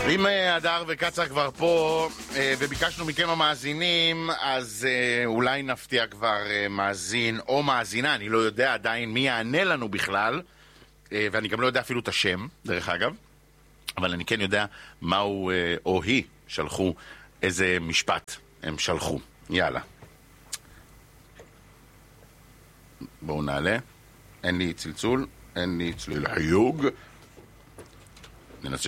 אם הדר וקצר כבר פה וביקשנו מכם המאזינים, אז אולי נפתיע כבר מאזין או מאזינה, אני לא יודע עדיין מי יענה לנו בכלל, ואני גם לא יודע אפילו את השם, דרך אגב, אבל אני כן יודע מהו או היא שלחו, איזה משפט הם שלחו. יאללה, בואו נעלה. אין לי צלצול, אין לי צליל חיוג. ננסה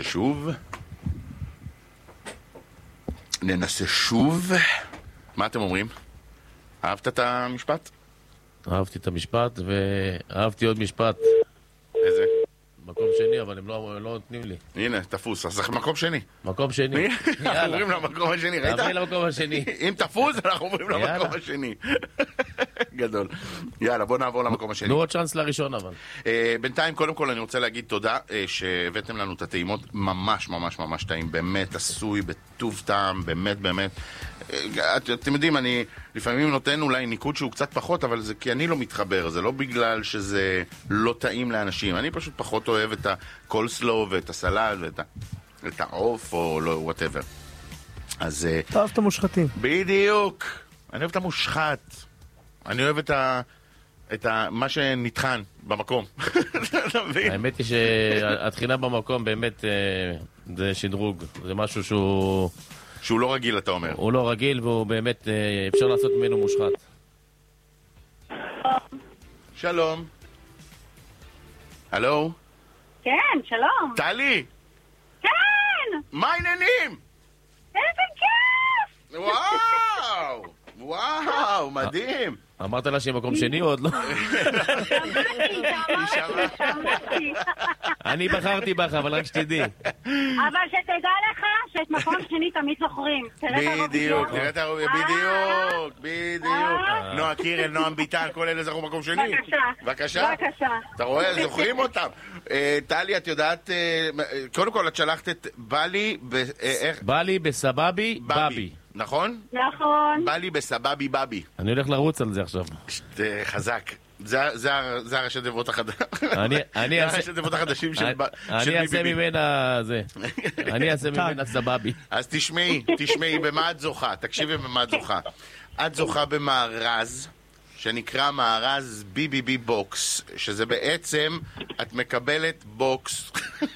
שוב. מה אתם אומרים? אהבת את המשפט? אהבתי את המשפט, ואהבתי עוד משפט. איזה? מקום שני, אבל הם לא נותנים לי. הנה, תפוס, אז זה מקום שני. מקום שני. אנחנו עוברים למקום השני, ראית? נעבור למקום השני. אם תפוס, אנחנו עוברים למקום השני. גדול. יאללה, בוא נעבור למקום השני. נו עוד צ'אנס לראשון אבל. בינתיים, קודם כל אני רוצה להגיד תודה שהבאתם לנו את הטעימות, ממש ממש ממש טעים, באמת עשוי בטוב טעם, באמת באמת. אתם יודעים, אני לפעמים נותן אולי ניקוד שהוא קצת פחות, אבל זה כי אני לא מתחבר, זה לא בגלל שזה לא טעים לאנשים, אני פשוט פחות אוהב את הקולסלו ואת הסלט ואת העוף או לא, whatever. אז... אתה אוהב את המושחתים. בדיוק. אני אוהב את המושחת. אני אוהב את מה שנטחן במקום. האמת היא שהתחינה במקום באמת זה שדרוג, זה משהו שהוא לא רגיל, אתה אומר. הוא לא רגיל, והוא באמת, אפשר לעשות ממנו מושחת. שלום. הלו? כן, שלום. טלי? כן! מה העניינים? איזה כיף! וואו, מדהים. אמרת לה שהיא מקום שני או עוד לא? שמעתי. אני בחרתי בך, אבל רק שתדעי. אבל שתדע לך שאת מקום שני תמיד זוכרים. בדיוק, בדיוק. נועה קירל, נועם ביטן, כל אלה זכו מקום שני. בבקשה. אתה רואה, זוכרים אותם. טלי, את יודעת, קודם כל את שלחת את בלי בסבבי בבי. נכון? נכון. בלי בסבבי בבי. אני הולך לרוץ על זה עכשיו. חזק. זה הראשי תיבות החדשים. אני אעשה ממנה זה. אני אעשה ממנה סבבי. אז תשמעי במה את זוכה. תקשיבי במה את זוכה. את זוכה במארז שנקרא מארז BBB בוקס, שזה בעצם את מקבלת בוקס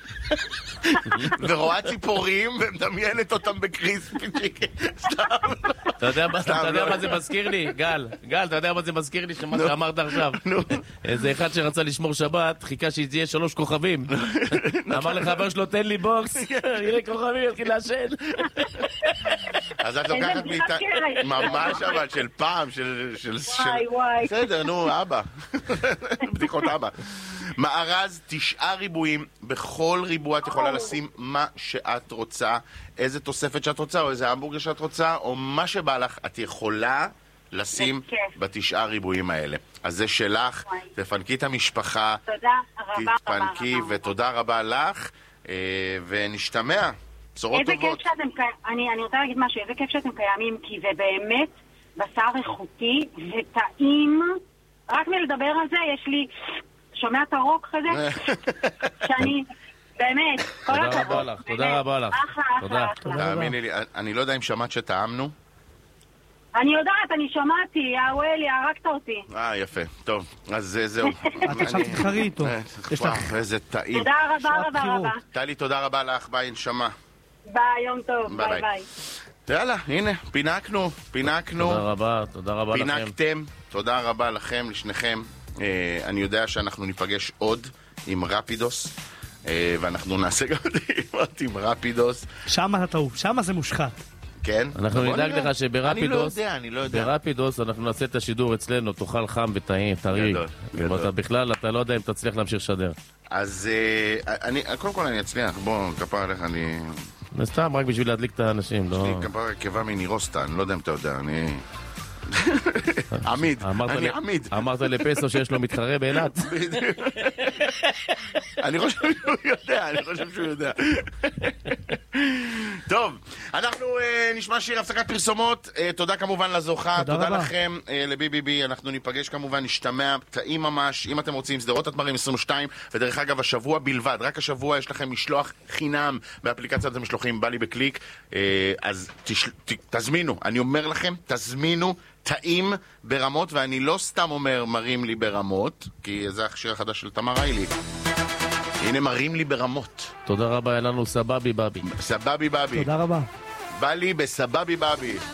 ורואה ציפורים ומדמיינת אותם בקריספי צ'יקן. אתה יודע מה זה מזכיר לי? גל, אתה יודע מה זה מזכיר לי שמה שאמרת עכשיו? איזה אחד שרצה לשמור שבת, חיכה שיהיה 3 כוכבים, אמר לחבר שלו תן לי בוקס, יראה כוכבים, יתחיל לעשן. אז את לוקחת ממש אבל של פעם, בסדר, נו, אבא. בדיחות אבא. מארז 9 ריבועים, בכל ריבוע את יכולה לשים מה שאת רוצה, איזה תוספת שאת רוצה, או איזה המבורגר שאת רוצה, או מה שבא לך, את יכולה לשים ב9 ריבועים האלה. אז זה שלך, תפנקי את המשפחה, תתפנקי, ותודה רבה לך, ונשתמע. בשורות טובות. אני רוצה להגיד משהו, איזה כיף שאתם קיימים, כי זה באמת בשר איכותי וטעים. רק מלדבר על זה, יש לי... שומע את הרוק הזה? שאני, באמת, כל הכבוד. תודה רבה לך. אחלה. תאמיני לי, אני לא יודע אם שמעת שטעמנו. אני יודעת, אני שמעתי, וואלי, הרגת אותי. יפה, טוב, אז זהו. את עכשיו תתחרי איתו. איזה טעים. תודה רבה. טלי, תודה רבה לך, ביי, נשמה. ביי, יום טוב, ביי. יאללה, הנה, פינקנו. תודה רבה לכם. פינקתם, תודה רבה לכם, לשניכם. אני יודע שאנחנו ניפגש עוד עם רפידוס, ואנחנו נעשה גם עם רפידוס. שם זה מושחת. כן? אנחנו נדאג לך שברפידוס, אני לא יודע. ברפידוס אנחנו נעשה את השידור אצלנו, תאכל חם וטעים, טרי. בכלל אתה לא יודע אם תצליח להמשיך לשדר. אז קודם כל אני אצליח, בוא, כפר עליך, אני... סתם, רק בשביל להדליק את האנשים, לא... יש לי כפר קבע מנירוסטה, אני לא יודע אם אתה יודע, אני עמיד. אמרת לפסו שיש לו מתחרה באילת. אני חושב שהוא יודע. טוב, אנחנו נשמע שיר הפסקת פרסומות. תודה כמובן לזוכה, תודה לכם, לבי-בי-בי. אנחנו ניפגש כמובן, נשתמע, טעים ממש. אם אתם רוצים, סדרות התמרים 22, ודרך אגב, השבוע בלבד, רק השבוע יש לכם משלוח חינם באפליקציית המשלוחים, בא לי בקליק. אז תזמינו, אני אומר לכם, תזמינו, טעים ברמות, ואני לא סתם אומר מרים לי ברמות, כי זה השיר החדש של תמר היילי. הנה מרים לי ברמות. תודה רבה, היה לנו סבבי בבי. סבבי בבי. תודה רבה. בא לי בסבבי בבי.